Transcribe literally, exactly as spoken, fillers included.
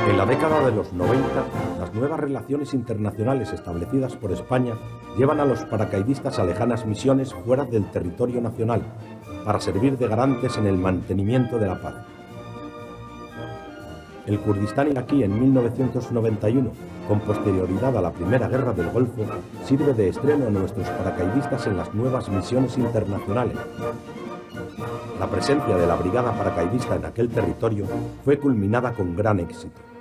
En la década de los noventa, las nuevas relaciones internacionales establecidas por España llevan a los paracaidistas a lejanas misiones fuera del territorio nacional, para servir de garantes en el mantenimiento de la paz. El Kurdistán iraquí en mil novecientos noventa y uno, con posterioridad a la Primera Guerra del Golfo, sirve de estreno a nuestros paracaidistas en las nuevas misiones internacionales. La presencia de la brigada paracaidista en aquel territorio fue culminada con gran éxito.